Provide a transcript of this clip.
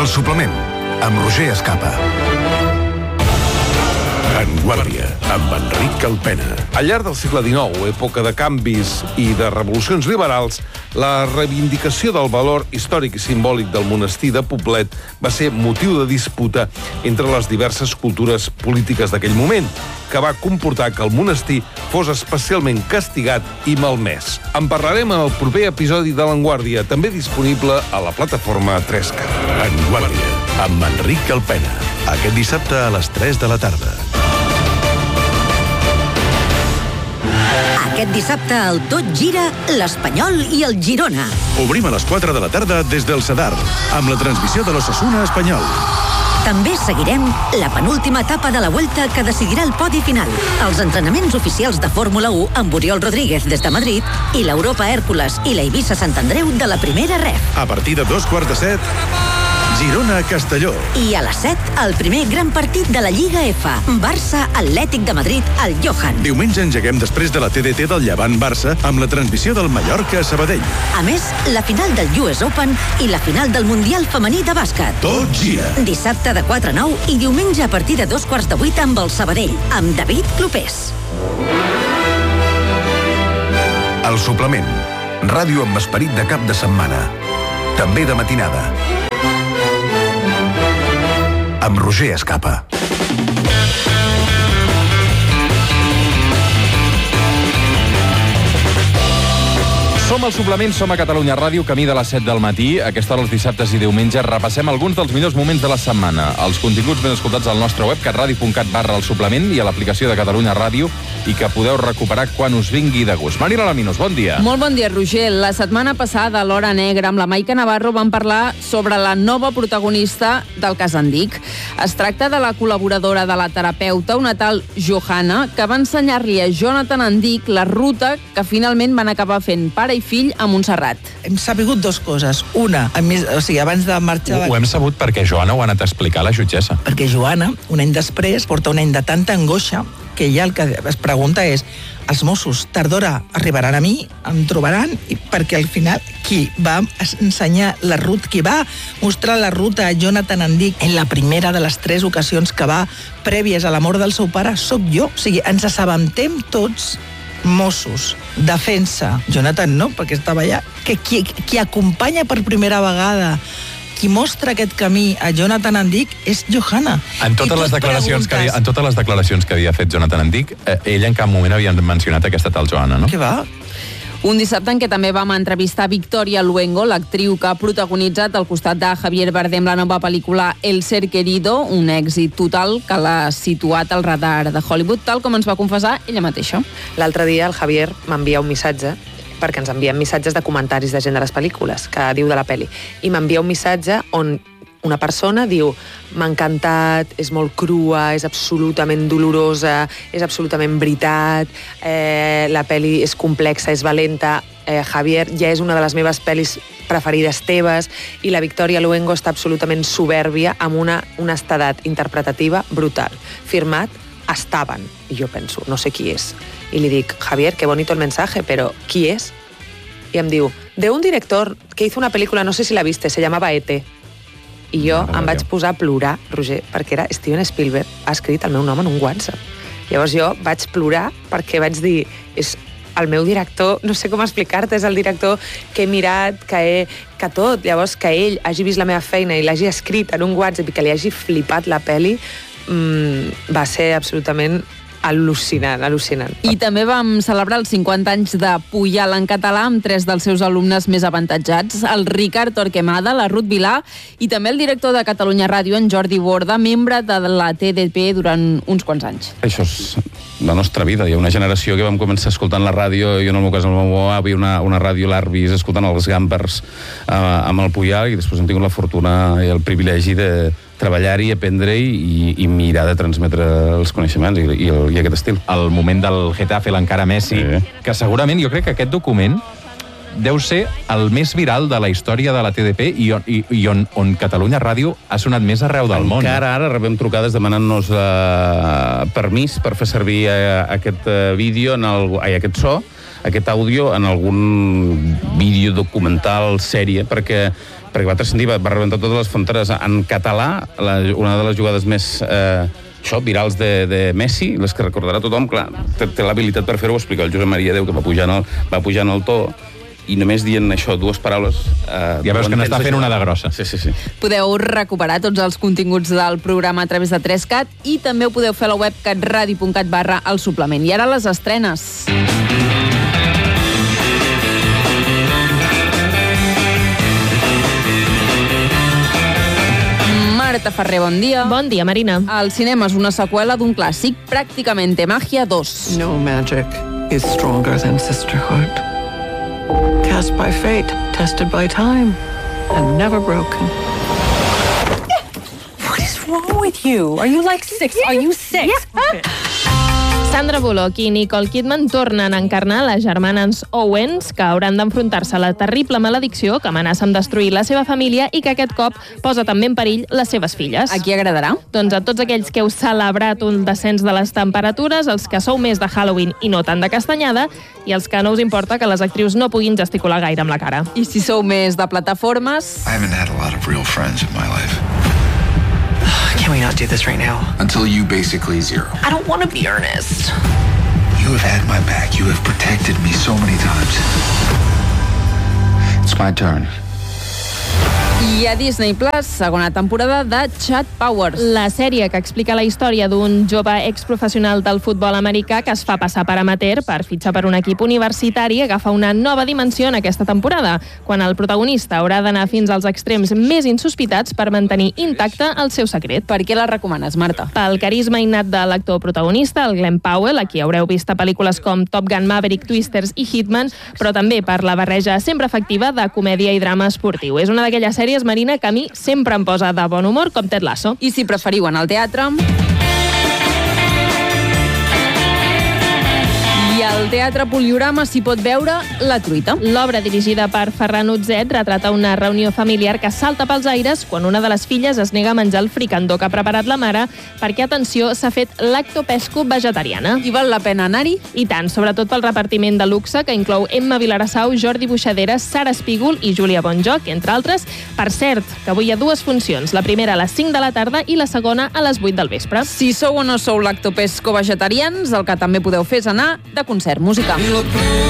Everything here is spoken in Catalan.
El suplement, amb Roger Escapa. En Guàrdia, amb Enric Calpena. Al llarg del segle XIX, època de canvis i de revolucions liberals, la reivindicació del valor històric i simbòlic del monestir de Poblet va ser motiu de disputa entre les diverses cultures polítiques d'aquell moment, que va comportar que el monestir fos especialment castigat i malmès. En parlarem en el proper episodi de l'Enguàrdia, també disponible a la plataforma 3Cat. En Guàrdia, amb Enric Calpena. Aquest dissabte a les 3 de la tarda. Aquest dissabte el Tot Gira, l'Espanyol i el Girona. Obrim a les 4 de la tarda des del Sadar, amb la transmissió de l'Osasuna Espanyol. També seguirem la penúltima etapa de la Vuelta que decidirà el podi final, els entrenaments oficials de Fórmula 1 amb Oriol Rodríguez des de Madrid i l'Europa Hèrcules i la Eivissa Sant Andreu de la primera ref. A partir de 2:45, Girona-Castelló. I a les 7, el primer gran partit de la Lliga F, Barça-Atlètic de Madrid al Johan. Diumenge engeguem després de la TDT del Llevant-Barça amb la transmissió del Mallorca-Sabadell. A més, la final del US Open i la final del Mundial Femení de Bàsquet. Tot gira. Dissabte de 4 a 9 i diumenge a partir de 7:15 amb el Sabadell, amb David Clopés. El suplement, ràdio amb esperit de cap de setmana. També de matinada. Amb Roger Escapa. Som al suplement, som a Catalunya Ràdio, camí de les 7 del matí. A aquesta hora, els dissabtes i diumenges, repassem alguns dels millors moments de la setmana. Els continguts ben escoltats al nostre web, catradio.cat/el suplement, i a l'aplicació de Catalunya Ràdio, i que podeu recuperar quan us vingui de gust. Marina Laminos, bon dia. Molt bon dia, Roger. La setmana passada, a l'Hora Negra, amb la Maica Navarro, vam parlar sobre la nova protagonista del cas Andic. Es tracta de la col·laboradora de la terapeuta, una tal Johanna, que va ensenyar-li a Jonathan Andic la ruta que finalment van acabar fent pare i fill a Montserrat. Hem sabut dues coses. Una, abans de marxar... Ho hem sabut perquè Joana ho ha anat a explicar a la jutgessa. Perquè Joana, un any després, porta un any de tanta angoixa que ella el que es pregunta és: els Mossos tard o d'hora arribaran a mi, em trobaran, i perquè al final qui va ensenyar la ruta, qui va mostrar la ruta a Jonathan Andic en la primera de les 3 ocasions que va prèvies a la mort del seu pare, sóc jo. O sigui, ens assabentem tots, Mossos, defensa, Jonathan no, perquè estava allà, que qui acompanya per primera vegada, qui mostra aquest camí a Jonathan Andic és Johanna. En totes les declaracions que havia fet Jonathan Andic, ella en cap moment havia mencionat aquesta tal Johanna, no? Què va? Un dissabte en què també vam entrevistar Victoria Luengo, l'actriu que ha protagonitzat al costat de Javier Bardem la nova pel·lícula El ser querido, un èxit total que l'ha situat al radar de Hollywood, tal com ens va confessar ella mateixa. L'altre dia el Javier m'envia un missatge, perquè ens envien missatges de comentaris de gent de les pel·lícules, que diu de la pel·li, i m'envia un missatge on una persona diu: m'ha encantat, és molt crua, és absolutament dolorosa, és absolutament veritat, la pel·li és complexa, és valenta, Javier, ja és una de les meves pel·lis preferides teves, i la Victoria Luengo està absolutament soberbia, amb una honestedat interpretativa brutal. Firmat, Estaban. I jo penso, no sé qui és. Y le digo: Javier, qué bonito el mensaje, pero ¿quién es? Y em diu: de un director que hizo una película, no sé si la viste, se llamaba E.T. I jo em vaig posar a plorar, Roger, perquè era Steven Spielberg, ha escrit el meu nom en un WhatsApp. Llavors jo vaig plorar perquè vaig dir: és el meu director, no sé com explicar-te, és el director que he mirat, que tot. Llavors que ell hagi vist la meva feina i l'hagi escrit en un WhatsApp i que li hagi flipat la pel·li, va ser absolutament al·lucinant. I també vam celebrar els 50 anys de Puyal en català amb 3 dels seus alumnes més avantatjats, el Ricard Torquemada, la Ruth Vilà i també el director de Catalunya Ràdio, en Jordi Borda, membre de la TDP durant uns quants anys. Això és la nostra vida. Hi ha una generació que vam començar escoltant la ràdio, jo en el meu cas, el meu avi, una ràdio l'Arbis, escoltant els Gambers amb el Puyal, i després hem tingut la fortuna i el privilegi de treballar-hi, aprendre-hi i mirar de transmetre els coneixements i aquest estil. El moment del Getafe, l'encara Messi, que segurament jo crec que aquest document deu ser el més viral de la història de la TDP i on Catalunya Ràdio ha sonat més arreu del món. Encara ara rebem trucades demanant-nos permís per fer servir aquest vídeo, aquest so, aquest àudio en algun vídeo documental, sèrie, perquè perquè va transcendir, va rebentar totes les fronteres en català, una de les jugades més virals de Messi, les que recordarà tothom, clar, té l'habilitat per fer-ho, explica el Josep Maria Déu, que va pujar en el to, i només dient això, dues paraules... Ja veus que n'està fent una de grossa. Sí. Podeu recuperar tots els continguts del programa a través de 3CAT i també ho podeu fer a la web catradio.cat/el suplement. I ara les estrenes. Marta Ferrer, bon dia. Bon dia, Marina. El cinema és una seqüela d'un clàssic, Pràcticamente Magia 2. No magic is stronger than sisterhood. Cast by fate, tested by time, and never broken. What is wrong with you? Are you like 6? Are you 6? Sandra Bullock i Nicole Kidman tornen a encarnar les germanes Owens, que hauran d'enfrontar-se a la terrible maledicció que amenaça amb destruir la seva família i que aquest cop posa també en perill les seves filles. A qui agradarà? Doncs a tots aquells que heu celebrat un descens de les temperatures, els que sou més de Halloween i no tant de castanyada, i els que no us importa que les actrius no puguin gesticular gaire amb la cara. I si sou més de plataformes... I haven't had a lot of real friends in my life. Can we not do this right now? Until you basically zero. I don't want to be earnest. You have had my back. You have protected me so many times. It's my turn. I a Disney Plus, segona temporada de Chad Powers. La sèrie que explica la història d'un jove exprofessional del futbol americà que es fa passar per amateur per fitxar per un equip universitari agafa una nova dimensió en aquesta temporada, quan el protagonista haurà d'anar fins als extrems més insospitats per mantenir intacte el seu secret. Per què la recomanes, Marta? Pel carisma innat de l'actor protagonista, el Glenn Powell, a qui haureu vist a pel·lícules com Top Gun Maverick, Twisters i Hitman, però també per la barreja sempre efectiva de comèdia i drama esportiu. És una d'aquelles sèries, Marina, que a mi sempre em posa de bon humor, com Ted Lasso. I si preferiu anar al teatre... I al Teatre Poliorama s'hi pot veure La truita. L'obra dirigida per Ferran Utzet retrata una reunió familiar que salta pels aires quan una de les filles es nega a menjar el fricandó que ha preparat la mare perquè, atenció, s'ha fet lactopesco vegetariana. I val la pena anar-hi? I tant, sobretot pel repartiment de luxe que inclou Emma Vilarassau, Jordi Buixaderas, Sara Espígol i Júlia Bonjoc, entre altres. Per cert, que avui hi ha dues funcions, la primera a les 5 de la tarda i la segona a les 8 del vespre. Si sou o no sou lactopesco vegetarians, el que també podeu fer és anar de concert musical.